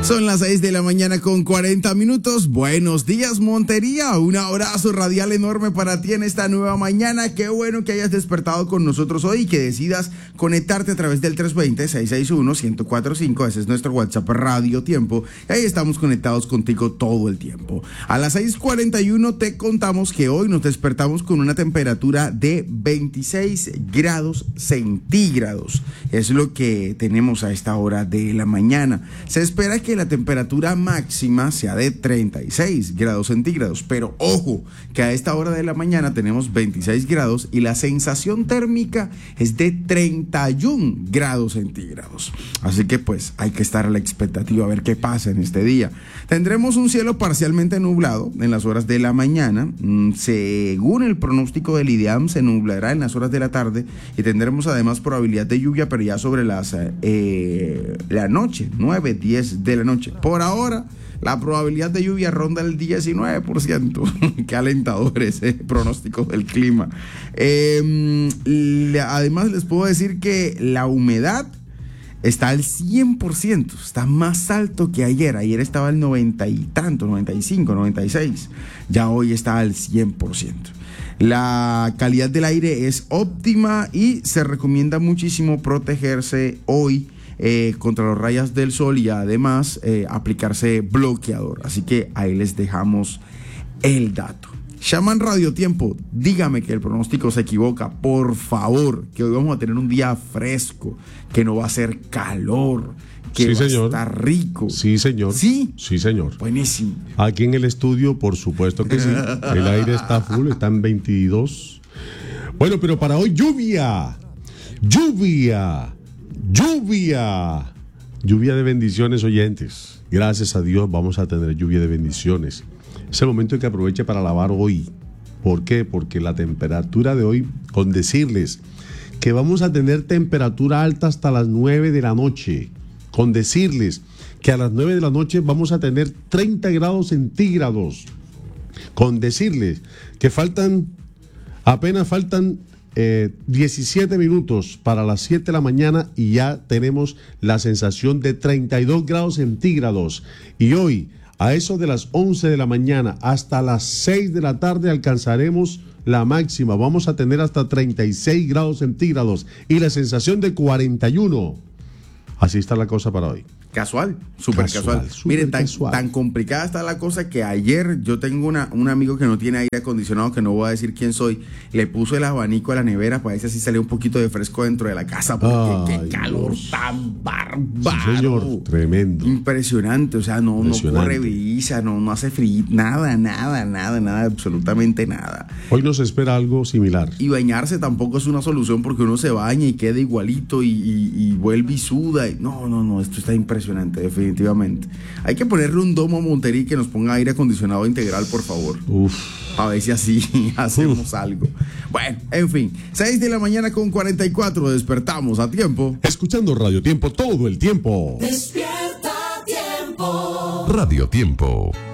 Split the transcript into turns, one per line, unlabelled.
Son las 6 de la mañana con 40 minutos. Buenos días, Montería. Un abrazo radial enorme para ti en esta nueva mañana. Qué bueno que hayas despertado con nosotros hoy y que decidas conectarte a través del 320-661-1045. Ese es nuestro WhatsApp Radio Tiempo. Y ahí estamos conectados contigo todo el tiempo. A las 6:41 te contamos que hoy nos despertamos con una temperatura de 26 grados centígrados. Es lo que tenemos a esta hora de la mañana. Se espera que la temperatura máxima sea de 36 grados centígrados, pero ojo, que a esta hora de la mañana tenemos 26 grados y la sensación térmica es de 31 grados centígrados. Así que pues hay que estar a la expectativa a ver qué pasa en este día. Tendremos un cielo parcialmente nublado en las horas de la mañana. Según el pronóstico del IDEAM, se nublará en las horas de la tarde y tendremos además probabilidad de lluvia, pero ya sobre la noche, 9, 10 de la noche. Por ahora, la probabilidad de lluvia ronda el 19%. Qué alentador ese pronóstico del clima. Además, les puedo decir que la humedad está al 100%, está más alto que ayer. Ayer estaba al 90 y tanto, 95, 96. Ya hoy está al 100%. La calidad del aire es óptima y se recomienda muchísimo protegerse hoy contra los rayos del sol y además aplicarse bloqueador. Así que ahí les dejamos el dato. Shaman Radio Tiempo, dígame que el pronóstico se equivoca, por favor, que hoy vamos a tener un día fresco, que no va a ser calor, que
sí,
va
señor.
a estar rico.
Sí, señor.
¿Sí?
Sí, señor.
Buenísimo.
Aquí en el estudio, por supuesto que sí. El aire está full, está en 22. Bueno, pero para hoy lluvia. Lluvia de bendiciones, oyentes. Gracias a Dios vamos a tener lluvia de bendiciones. Es el momento en que aproveche para alabar hoy. ¿Por qué? Porque la temperatura de hoy, con decirles que vamos a tener temperatura alta hasta las 9 de la noche. Con decirles que a las 9 de la noche vamos a tener 30 grados centígrados. Con decirles que apenas faltan 17 minutos para las 7 de la mañana y ya tenemos la sensación de 32 grados centígrados. Y hoy, a eso de las 11 de la mañana hasta las 6 de la tarde alcanzaremos la máxima. Vamos a tener hasta 36 grados centígrados y la sensación de 41. Así está la cosa para hoy.
Casual, súper casual. Miren, tan complicada está la cosa que ayer yo tengo un amigo que no tiene aire acondicionado, que no voy a decir quién soy, le puso el abanico a la nevera para ver si así salía un poquito de fresco dentro de la casa, porque qué calor tan bárbaro.
Sí, señor, tremendo.
Impresionante, o sea, no corre brisa, no hace frío, nada, absolutamente nada.
Hoy nos espera algo similar.
Y bañarse tampoco es una solución porque uno se baña y queda igualito y vuelve y suda. No, esto está impresionante, definitivamente. Hay que ponerle un domo a Montería que nos ponga aire acondicionado integral, por favor. A ver si así hacemos algo. Bueno, en fin, 6 de la mañana con 44, despertamos a tiempo.
Escuchando Radio Tiempo todo el tiempo.
Despierta a tiempo.
Radio Tiempo.